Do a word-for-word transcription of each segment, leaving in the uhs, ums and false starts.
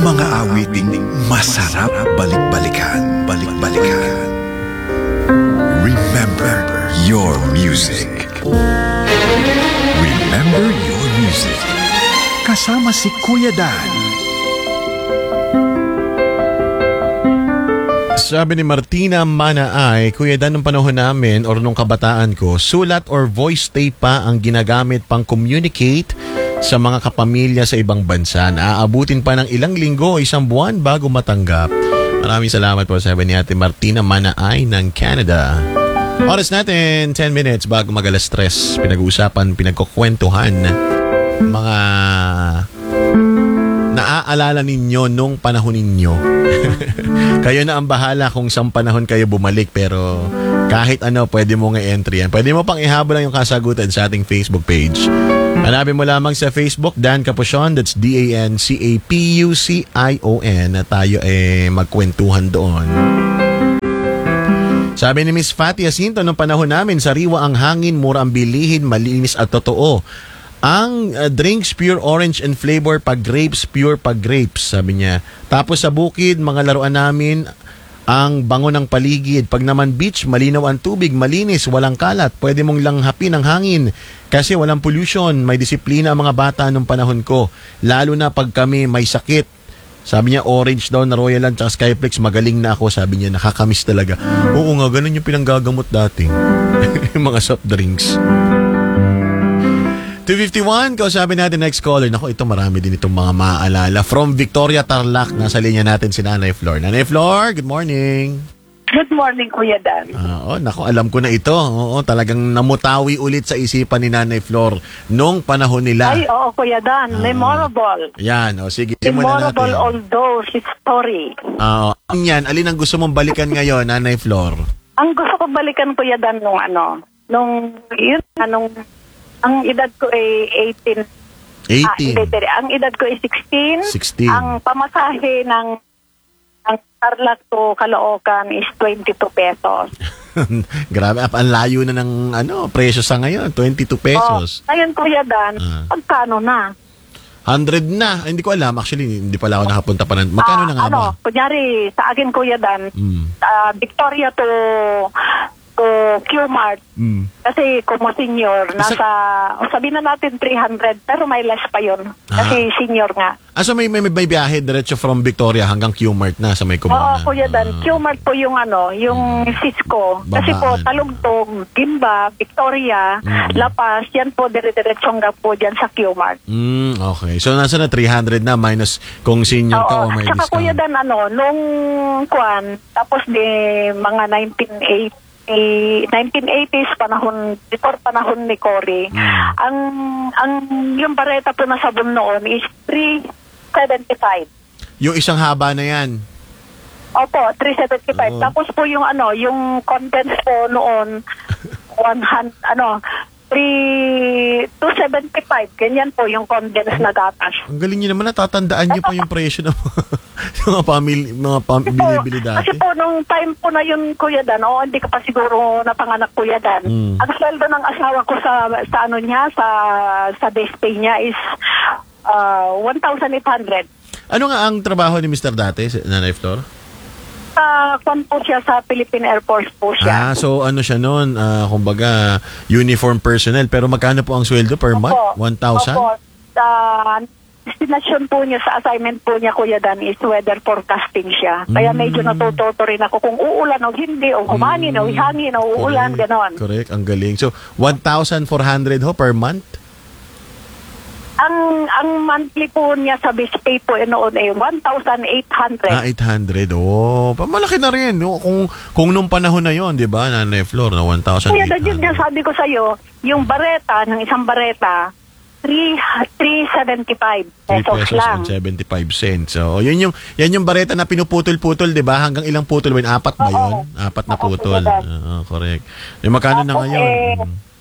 Mga awiting masarap balik-balikan, balik-balikan. Remember your music. Remember your music. Kasama si Kuya Dan. Sabi ni Martina Manaay, Kuya Dan, nung panahon namin or nung kabataan ko, sulat or voice tape pa ang ginagamit pang communicate sa mga kapamilya sa ibang bansa. Naaabutin pa ng ilang linggo o isang buwan bago matanggap. Maraming salamat po, sabi ni Ate Martina Manaay ng Canada. Oras natin, ten minutes bago mag-alas tres. Pinag-uusapan, pinagkukwentuhan mga naaalala ninyo nung panahon ninyo. Kayo na ang bahala kung saan panahon kayo bumalik, pero kahit ano, pwede mo nga entry yan. Pwede mo pang ihabol lang yung kasagutan sa ating Facebook page. Hanapin mo lamang sa Facebook, Dan Capucion, that's D A N C A P U C I O N, na tayo eh magkwentuhan doon. Sabi ni Miss Fatty Jacinto, nung panahon namin, sariwa ang hangin, mura ang bilihin, malinis at totoo. Ang uh, drinks, pure orange and flavor, pag grapes, pure pag grapes, sabi niya. Tapos sa bukid, mga laruan namin, ang bango ng paligid. Pag naman beach, malinaw ang tubig, malinis, walang kalat. Pwede mong langhapin ang hangin kasi walang pollution. May disiplina ang mga bata nung panahon ko. Lalo na pag kami may sakit. Sabi niya, orange daw na Royal Land at Skyflex, magaling na ako. Sabi niya, nakakamiss talaga. Oo nga, ganun yung pinanggagamot dati. Yung mga soft drinks. two fifty-one, kausapin natin next caller. Naku, ito marami din itong mga maaalala. From Victoria, Tarlac, nasa linya natin si Nanay Flor. Nanay Flor, good morning. Good morning, Kuya Dan. Oo, naku, alam ko na ito. Oo, talagang namutawi ulit sa isipan ni Nanay Flor nung panahon nila. Ay, oo, Kuya Dan. Uh, memorable. Yan, o sige. Simulan natin. Memorable although history. Oo. Uh, yan, alin ang gusto mong balikan ngayon, Nanay Flor? Ang gusto ko balikan, Kuya Dan, nung ano, nung, yun, anong, ang edad ko ay eighteen. eighteen. Ah, hindi, ang edad ko ay sixteen. sixteen. Ang pamasahe ng ang Tarlac to Caloocan is twenty-two pesos. Grabe, ang layo na ng ano, presyo sa ngayon, twenty-two pesos. Oh, ngayon, Kuya Dan, uh. pagkano na? one hundred na. Hindi ko alam. Actually, hindi pala ako nakapunta pa. Magkano uh, na nga ano, ba? Ano, kunyari, sa akin, Kuya Dan, mm. uh, Victoria to to Q-Mart. Mm. Kasi kung mo senior, nasa, o sabihin na natin three hundred, pero may less pa yun. Kasi ah. senior nga. Ah, so may, may, may biyahe diretso from Victoria hanggang Q-Mart na sa may Oo, kumuna? Kuya Dan. Uh, Q-Mart po yung ano, yung mm. Cisco. Babaan. Kasi po, Talugtog, Gimba, Victoria, mm. La Paz, yan po, dire-diretso hanggang po dyan sa Q-Mart. Mm, okay. So nasa na three hundred na minus kung senior Oo, ka o may saka discount? Kuya Dan, ano, nung kwan, tapos di mga nineteen eighty, Eh, nineteen eighties, panahon, before panahon ni Cory, mm. ang ang yung bareta po na sabon noon is three seventy-five. Yung isang haba na yan? Opo, three seventy-five. Oh. Tapos po yung ano, yung condense po noon, one hundred, ano, three, two seventy-five. Ganyan po yung condense na gatas. Ang galing nyo naman, natatandaan nyo pa yung presyo ng mga pamili, mga pamili dati. Kasi po, nung time po na yun, Kuya Dan, o hindi ka pa siguro napanganak, Kuya Dan, mm. ang sweldo ng asawa ko sa, sa ano niya, sa, sa base pay niya is uh, one thousand eight hundred. Ano nga ang trabaho ni Mister dati, Nanay Flor? Uh, kung po siya sa Philippine Air Force po siya. Ah, so ano siya noon, uh, kumbaga uniform personnel, pero magkano po ang sweldo per month? one thousand? Opo. Uh, destination po niya sa assignment po niya, Kuya Dan, is weather forecasting siya. Kaya medyo natututo rin ako kung uulan o hindi, o humanin mm. o hangin o uulan, gano'n. Correct, ang galing. So, one thousand four hundred ho per month? Ang ang monthly po niya sa base pay po noon ay one thousand eight hundred. Ah, eight hundred. Oh, malaki na rin. No? Kung, kung nung panahon na yon, di ba, Nanay Flor, na one thousand eight hundred. Kaya yun, sabi ko sa'yo, yung bareta, ng isang bareta, three seventy-five pesos lang. and seventy-five cents. So, yun yung, yan yung bareta na pinuputol-putol, di ba? Hanggang ilang putol ba yun? Apat ba yun? Oo. Apat na putol. Oo, correct. Yung magkano na ngayon? Eh,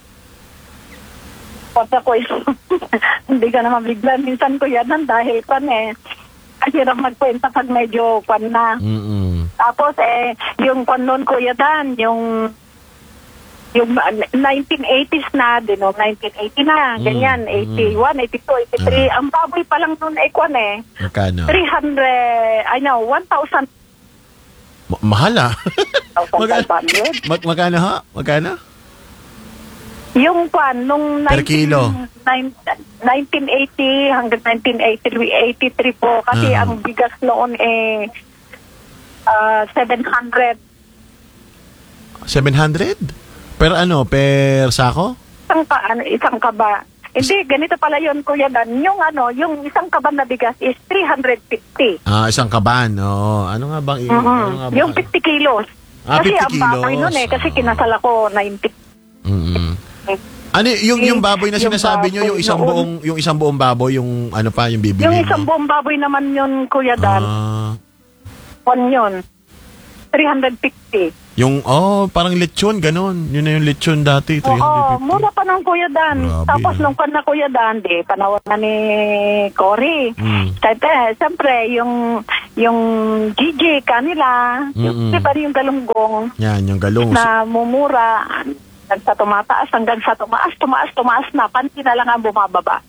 Pagka ko is, hindi ka naman biglan. Minsan ko yan dahil kan eh, kasi hirap magkwenta pag medyo kwan na. Mm-mm. Tapos eh, yung kwan nun Kuya Dan, yung yung uh, nineteen eighties na, din, no? nineteen eighty na, ganyan, Mm, eighty-one, eighty-two, eighty-three. Ah. Ang baboy pa lang noon ay kwan eh. Magkano? three hundred, I know, one thousand Ma- mahal ah. Magkano? five hundred. Mag- magkano ha? Magkano? Yung kwan, nung Per kilo. nineteen eighty hanggang nineteen eighty-three, eighty-three po. Kasi Ah. ang bigas noon eh uh, seven hundred. seven hundred? Per ano? Per sako? Isang ka, ano, isang kaba. Hindi, ganito pala yun, Kuya Dan. Yung ano, yung isang kaban na bigas is three hundred fifty. Ah, isang kaban. Oo. Ano nga bang... Mhm. Ano nga bang Yung fifty kilos. Ah, kasi fifty ang baboy kilos. nun eh, kasi Ah. kinasal ako ninety. Mm-mm. Ano yung yung baboy na Yung sinasabi nyo, yung baboy isang noon. buong yung isang buong baboy, yung ano pa yung bibili Yung isang mo? buong baboy naman yun, Kuya Dan. Ah, One yun. three hundred fifty. yung oh, parang lechon ganun. Yun na yung lechon dati, three Oo, fifty. mura pa ng Kuya Dan. Grabe, Tapos ah. nung pan na Kuya Dan, di, panahon na ni Cory. Mm. Siyempre, siyempre, yung, yung G G kanila, yung, Mm-mm. di ba yung galunggong Yan, yung galong. na mumura, hanggang sa tumataas, hanggang sa tumaas, tumaas, tumaas na, panty na lang ang bumababa.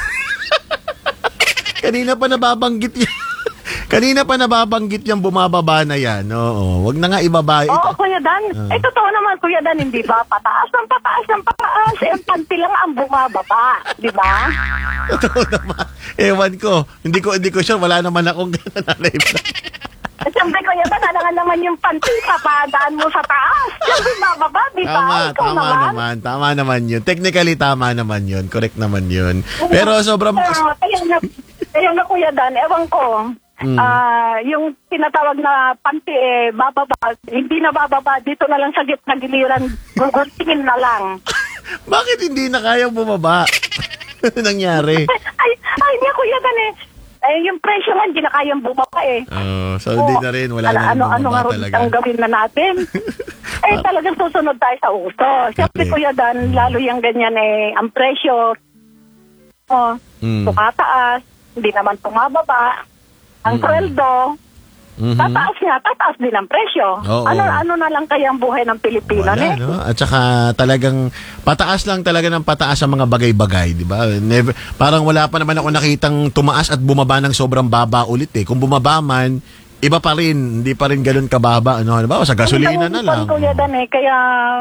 Kanina pa nababanggit yan. Kanina pa nababanggit yung bumababa na yan. Oo, wag na nga ibaba. Oo, Ito. Kuya Dan. Ah. Eh, totoo naman, Kuya Dan, hindi ba? Pataas ng pataas ng pataas. Eh, ang panty lang ang bumababa. Di ba? Totoo naman. Ewan ko. Hindi ko hindi ko sure. Wala naman akong live na. At siyempre, Kuya Dan, alangan naman yung panty, papadaan mo sa taas. Yung bumababa, di ba? Tama, Ikaw tama naman. Tama naman yun. Technically, tama naman yun. Correct naman yun. Pero sobrang... Pero, kaya na, kaya na, Kuya Dan, ewan ko. Mm. Ah, yung tinatawag na panty, eh, bababa, hindi na bababa, dito na lang sa gitna giliran, guguntingin na lang. Bakit hindi na kayang bumaba? Ano nangyari? Ay, ay, hindi, Kuya Dan, eh. Eh, yung presyo nga, hindi na kayang bumaba, eh. Oh, so hindi na rin. Wala Ala, na rin ano, ano nga bumaba rin talaga. ang gawin na natin? Eh, talagang susunod tayo sa uso. Siyempre, Okay. Kuya Dan, lalo yung ganyan, eh, ang presyo, oh, Mm. tumataas, hindi naman tumababa. Ang Mm. sweldo, Mhm. tataas nga, tataas din ang presyo. Oo. Ano ano na lang kaya ang buhay ng Pilipino, Wala, ne? no? At saka talagang pataas lang talaga ng pataas ang mga bagay-bagay, di ba? Never, parang wala pa naman ako nakitang tumaas at bumaba ng sobrang baba ulit eh. Kung bumaba man, iba pa rin, hindi pa rin ganun kababa. Ano, ano ba? Sa gasolina na lang. Kuya Dan, eh, kaya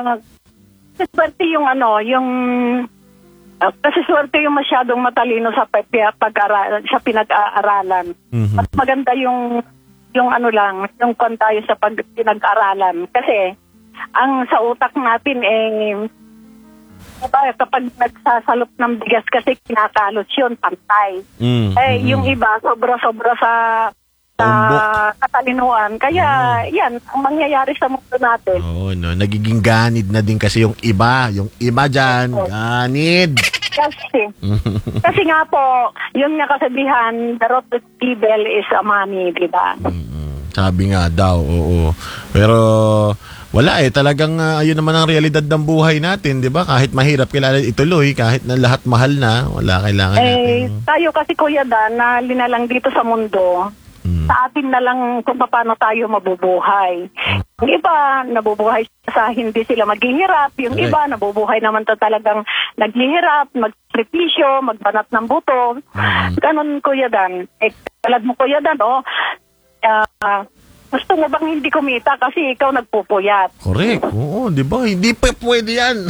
swerte yung ano, yung uh, kasi swerte yung masyadong matalino sa pag- pag-aral, sa pinag-aaralan. Mhm. Mas maganda yung yung ano lang, yung kon tayo sa pag pinag-aralan. Kasi ang sa utak natin eh diba, kapag nagsasalop ng bigas kasi kinakalos yun, pantay. Mm, Eh, mm, yung mm. iba, sobra-sobra sa, sa Umbok. katalinuhan. Kaya, yan, ang mangyayari sa mundo natin. Oo, no. Nagiging ganid na din kasi yung iba. Yung iba dyan, ganid. Kasi, kasi nga po, yun nga kasabihan, the road to evil is a money, di ba? Mm, sabi nga daw, oo. Pero wala eh, talagang uh, ayun naman ang realidad ng buhay natin, di ba? Kahit mahirap, kailangan ituloy, kahit na lahat mahal na, wala kailangan Eh, natin. tayo kasi Kuya Dan, na linalang dito sa mundo, Mm. sa atin na lang kung paano tayo mabubuhay. Yung iba, nabubuhay sa hindi sila maghihirap. Yung Correct. iba, nabubuhay naman to talagang naghihirap, magpripisyo, magbanat ng buto. Mm. Ganon, Kuya Dan. Eh, talad mo, Kuya Dan, oh, ah, gusto mo bang hindi kumita kasi ikaw nagpupuyat? Correct. Oo, di ba? Hindi pa pwede yan.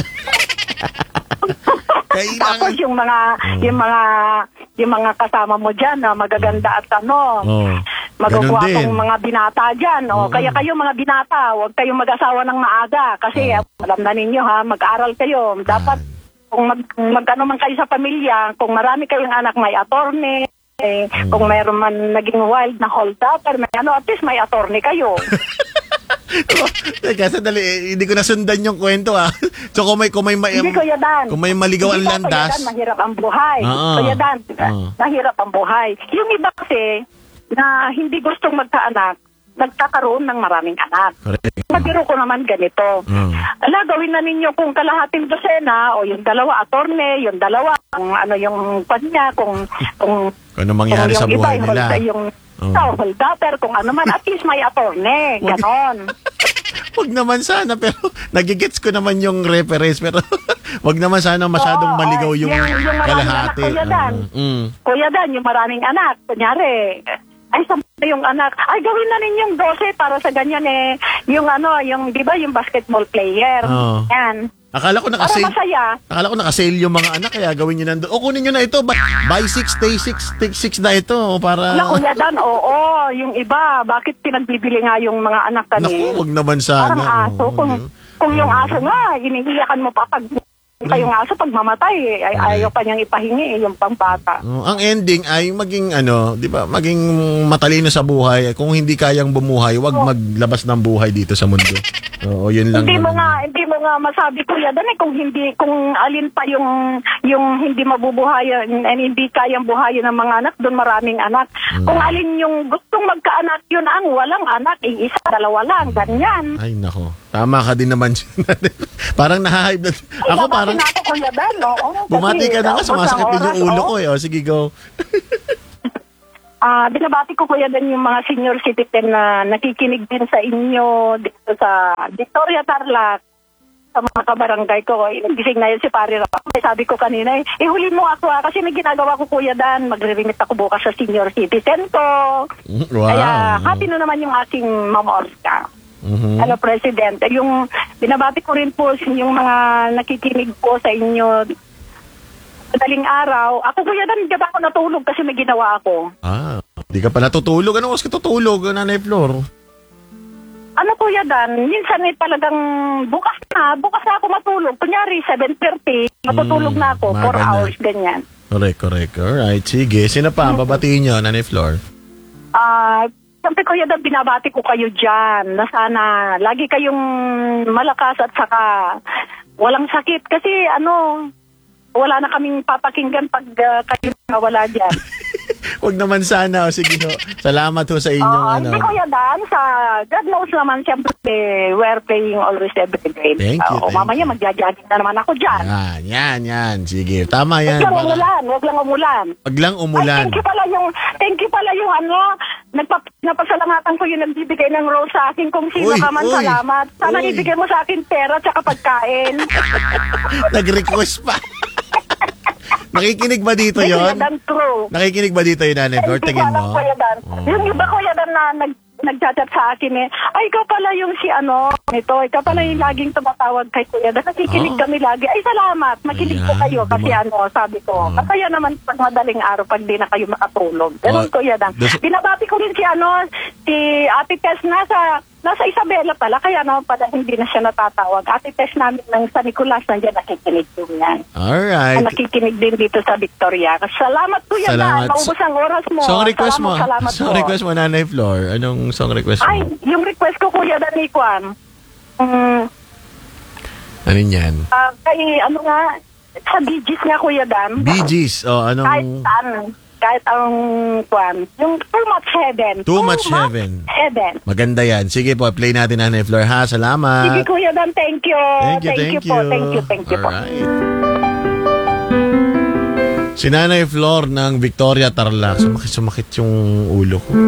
Kailangan... Tapos yung mga, Mm. yung mga, yung mga kasama mo dyan, na magaganda at ano, Oo. magagwapong Ganon din. mga binata dyan. O, Oo. kaya kayo mga binata, huwag kayong mag-asawa ng maaga. Kasi Oo. alam na ninyo ha, mag-aral kayo. Dapat kung mag, magkano man kayo sa pamilya, kung marami kayong anak, may attorney. Eh, Mm. Kung mayroon man naging wild na hold-upper, may ano, at least may attorney kayo. Teka, sandali, eh, hindi ko nasundan yung kwento ah. So kung may, kung may, ma- Hindi, Kuya Dan. kung may maligaw ang Hindi pa, Kuya landas, Dan, mahirap ang buhay. Oo. Kuya Dan, Oo. mahirap ang buhay. Yung iba kasi, na hindi gustong magkaanak, nagkakaroon ng maraming anak. correct. Nabiro ko naman ganito. Mm. Ala, gawin na ninyo kung kalahating dosena, o yung dalawa attorney, yung dalawa, kung ano yung kanya, kung, kung, Kung ano mangyari kung sa yung buhay iba, nila. Yung, Oo. oh. hold-upper, kung ano man, at least may attorney. Ganon. wag naman sana, pero nagigets ko naman yung reference, pero wag naman sana masyadong Oo, maligaw yung, yung- yung maraming kalahati. anak, Kuya Dan. Mm, mm. Kuya Dan, yung maraming anak, kunyari, ay, sa yung anak, ay, gawin na ninyong dose para sa ganyan eh. Yung ano, yung, di ba, yung basketball player. Oo. Yan. Akala ko Para nakasale. masaya. Akala ko nakasale yung mga anak, kaya gawin nyo nando. O kunin nyo na ito. Buy, buy six, stay six, take six na ito. Para... Na, Kuya Dan, oo, yung iba, bakit pinagbibili nga yung mga anak Naku, kanil? wag naman sana. Parang aso. Oo, Kung, yun. kung yung aso nga, iniiyakan mo pa pag yung aso pag mamatay, eh, ay, Okay. ayaw pa niyang ipahingi, eh, yung pangbata. Oh, ang ending ay maging ano, 'di ba? Maging matalino sa buhay. Kung hindi kayang bumuhay, wag maglabas ng buhay dito sa mundo. Oo, yun lang. Hindi mo naman. nga, hindi mo nga masabi, Kuya Dan, eh, kung hindi, kung alin pa yung, yung hindi mabubuhayan, and hindi kayang buhayin ng mga anak, doon maraming anak. Hmm. Kung alin yung gustong magkaanak, yun ang walang anak, eh, isa, dalawa lang, ganyan. Ay nako. Tama ka din naman. Parang nahahype na. Ay, Ako nabati parang na ako, Kuya Dan, oo. bumati Kasi, ka na nga, tapos sumasakit ang din yung oras, ulo oh. ko eh. O sige, go. Ah, binabati ko, Kuya Dan, yung mga senior citizen na nakikinig din sa inyo dito sa Victoria Tarlac, sa mga kabarangay ko. Eh, nagising na yun si Pari Rapak. May sabi ko kanina, eh, eh, huli mo ako ah, kasi may ginagawa ko, Kuya Dan. Magre-remit ako bukas sa senior citizen ko. Wow. Kaya, happy na naman yung aking Mama Orska. Mhm. Hello, President. Eh, Yung binabati ko rin po yung mga nakikinig po sa inyo madaling araw. Ako, Kuya Dan, hindi ba ako natulog kasi may ginawa ako. Ah, di ka pa natutulog. Ano oras ka tutulog, Nanay Flor? Ano, Kuya Dan, minsan eh talagang bukas na, bukas na ako matulog. Kunyari, seven thirty, matutulog na ako, Mm, four maga na. hours, ganyan. Correct, correct. Alright, sige. Sino pa ang babatiin nyo, Nanay Flor? Ah, siyempre, Kuya Dan, binabati ko kayo dyan, na sana lagi kayong malakas at saka walang sakit. Kasi, ano, wala na kaming papakinggan pag uh, kayo nawala dyan. Huwag naman sana. O sige ho. Salamat ho sa inyong Ah, ano. hindi, Kuya Dan, sa God knows naman, siyempre, eh, we're playing always every day. Thank you, Ah, o thank mamaya, you. magja-jogging na naman ako dyan. Yan, yan, yan. Sige. Tama yan. Huwag lang Para- umulan, huwag lang umulan. Wag lang Ay, umulan. thank you pala yung, thank you pala yung ano, nagpap, napasalamatan ko yung nagbibigay ng rose sa akin kung sino Uy, ka man, uy, salamat. Sana uy. ibigay mo sa akin pera at saka pagkain. Nag-request pa. Nakikinig ba dito Kuya yon? Dan, true. Nakikinig ba dito yun, Nanay Flor? Hindi ko Tingin alam, mo? Kuya Dan. Oh. Yung iba, Kuya Dan, na nag, nagchat-chat sa akin eh, ay, ikaw pala yung si ano, nito, ikaw pala yung laging tumatawag kay Kuya Dan. Nakikinig Oh. kami lagi. Ay, salamat. Makinig po Ayan, kayo kasi duma- ano, sabi ko. Oh. Kaya naman pag madaling araw, pag di na kayo makatulog. Ganun, Oh, Kuya Dan. das- Binabati ko rin si ano, si Ate Tess nasa, nasa Isabela pala, kaya no, pala hindi na siya natatawag. Ate Tess namin ng San Nicolas, nandiyan nakikinig po yan. Alright. Nakikinig din dito sa Victoria. Salamat, Kuya Dan. Salamat. Maubos ang oras mo. Song request mo. Salamat, salamat Song po. request mo, Nanay Flor. Anong song request mo? Ay, yung request ko, Kuya Dan, Ikuan. Um, Ano yan? ah, kay, ano nga, sa Bee Gees nga, Kuya Dan. Bee Gees. O, Kahit anong... saan, kahit ang, Kwan, yung Too Much Heaven. Too Much Heaven. Heaven. Maganda yan. Sige po, play natin, Nanay Flor, ha? Salamat. Sige, Kuya Dan, thank you. Thank you, thank, po, thank you, thank you po. Alright. Si Nanay Flor ng Victoria Tarlac. Sumakit, sumakit yung ulo ko.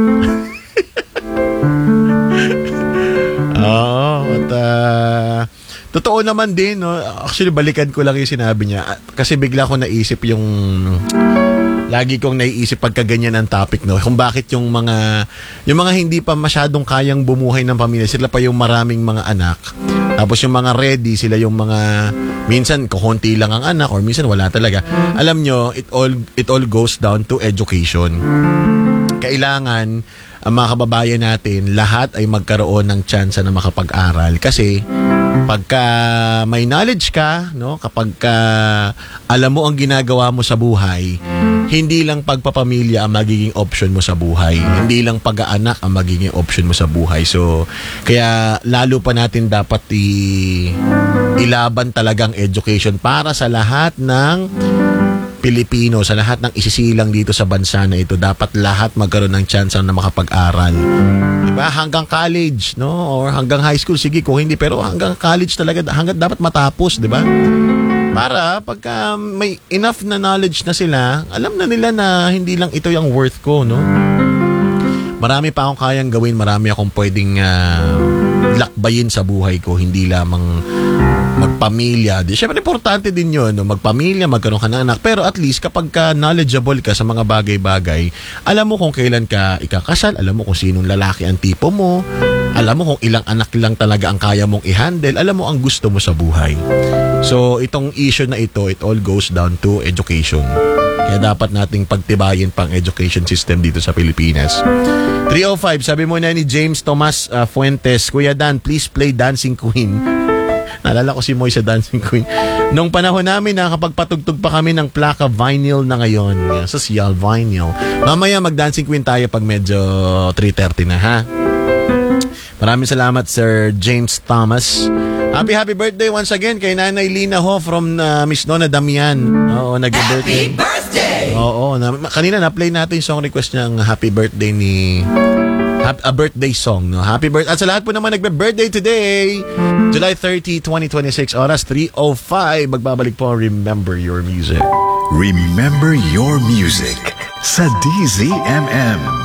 Oo, at ah, totoo naman din, no? Actually, balikan ko lang yung sinabi niya. Ah, Kasi bigla ko naisip yung... Lagi kong naiisip pagka ganyan ang topic, no? Kung bakit yung mga... Yung mga hindi pa masyadong kayang bumuhay ng pamilya, sila pa yung maraming mga anak. Tapos yung mga ready, sila yung mga... Minsan, kukunti lang ang anak or minsan wala talaga. Alam nyo, it all, it all goes down to education. Kailangan ang mga kababayan natin, lahat ay magkaroon ng tsansa na makapag-aral. Kasi pagka may knowledge ka, no, kapag ka alam mo ang ginagawa mo sa buhay, hindi lang pagpapamilya ang magiging option mo sa buhay. Hindi lang pag-aanak ang magiging option mo sa buhay. So, kaya lalo pa natin dapat i- ilaban talagang education para sa lahat ng Pilipino, sa lahat ng isisilang dito sa bansa na ito. Dapat lahat magkaroon ng chance na makapag-aral. Diba? Hanggang college, no? Or hanggang high school, sige, kung hindi. Pero hanggang college talaga, hanggang dapat matapos, di ba? Para pagka may enough na knowledge na sila, alam na nila na hindi lang ito yung worth ko, no? Marami pa akong kayang gawin, marami akong pwedeng uh, lakbayin sa buhay ko, hindi lamang magpamilya. Di, syempre, importante din yun, no? Magpamilya, magkaroon ka ng anak. Pero at least, kapag ka knowledgeable ka sa mga bagay-bagay, alam mo kung kailan ka ikakasal, alam mo kung sinong lalaki ang tipo mo, alam mo kung ilang anak lang talaga ang kaya mong i-handle, alam mo ang gusto mo sa buhay. So, itong issue na ito, it all goes down to education. Kaya dapat nating pagtibayin pang education system dito sa Pilipinas. three oh five, sabi mo na ni James Tomas uh, Fuentes, Kuya Dan, please play Dancing Queen. Naalala ko si Moy sa Dancing Queen. Nung panahon namin, nakakapagpatugtog pa kami ng plaka vinyl na ngayon. Social vinyl. Mamaya mag-Dancing Queen tayo pag medyo three thirty na, ha? Maraming salamat, Sir James Thomas. Happy, happy birthday once again kay Nanay Lina Ho from uh, Miss Nona Damian. Oo, nag-birthday. Happy birthday! Oo, na, kanina na-play natin yung song request niyang happy birthday ni... A birthday song, no? Happy birthday. At sa lahat po naman nagbe-birthday today, July thirtieth, twenty twenty-six, oras three oh five. Magbabalik po ang Remember Your Music. Remember Your Music sa D Z M M.